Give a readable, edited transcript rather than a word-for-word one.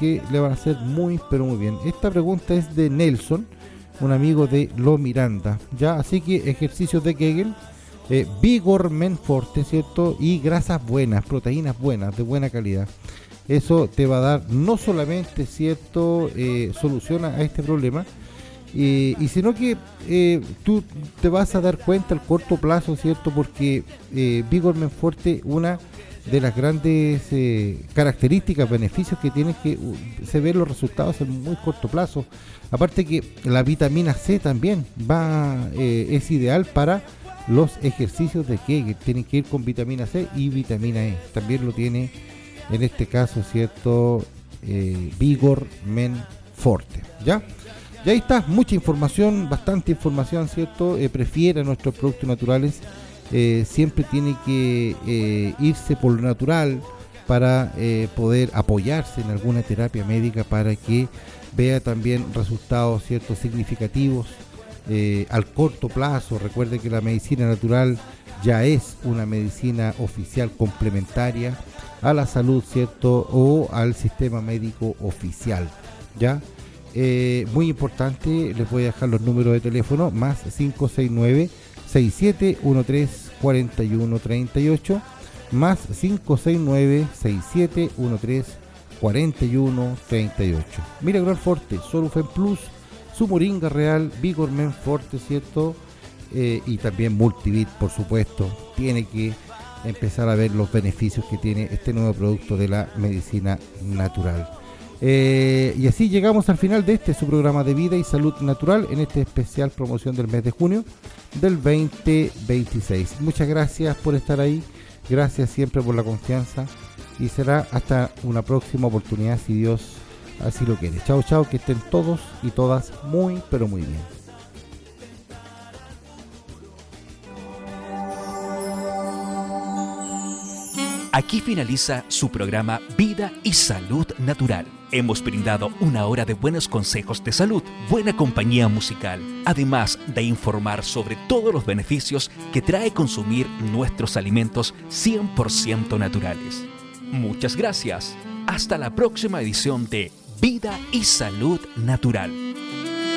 que le van a hacer muy, pero muy bien. Esta pregunta es de Nelson, un amigo de Lo Miranda, ¿ya? Así que ejercicios de Kegel, Vigor Men Forte, ¿cierto? Y grasas buenas, proteínas buenas, de buena calidad. Eso te va a dar no solamente, ¿cierto?, solución a este problema, y sino que tú te vas a dar cuenta al corto plazo, ¿cierto? Porque Vigor Men Forte, una de las grandes características, beneficios que tiene, es que se ven los resultados en muy corto plazo. Aparte que la vitamina C también es ideal para los ejercicios de Kegel. Tienen que ir con vitamina C y vitamina E. También lo tiene en este caso, ¿cierto? Vigor Men Forte, ¿ya? Y ahí está, mucha información, bastante información, ¿cierto? Prefiera nuestros productos naturales. Siempre tiene que irse por lo natural para poder apoyarse en alguna terapia médica para que vea también resultados, ¿cierto?, significativos al corto plazo. Recuerde que la medicina natural ya es una medicina oficial complementaria a la salud, ¿cierto?, o al sistema médico oficial, ¿ya? Muy importante, les voy a dejar los números de teléfono, más 569-6713-4138, más 569-6713-4138. Miragroal Forte, Solufen Plus, su moringa real, Vigor Men Forte, ¿cierto? Y también Multivit, por supuesto. Tiene que empezar a ver los beneficios que tiene este nuevo producto de la medicina natural. Y así llegamos al final de su programa de vida y salud natural, en este especial promoción del mes de junio del 2026. Muchas gracias por estar ahí, gracias siempre por la confianza, y será hasta una próxima oportunidad, si Dios así lo quiere. Chao, chao, que estén todos y todas muy, pero muy bien. Aquí finaliza su programa Vida y Salud Natural. Hemos brindado una hora de buenos consejos de salud, buena compañía musical, además de informar sobre todos los beneficios que trae consumir nuestros alimentos 100% naturales. Muchas gracias. Hasta la próxima edición de Vida y Salud Natural.